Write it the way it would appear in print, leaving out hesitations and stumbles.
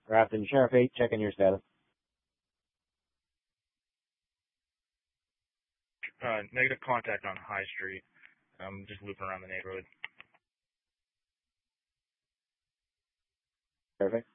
Grafton Sheriff 8, checking your status. Negative contact on High Street. I'm just looping around the neighborhood. Perfect.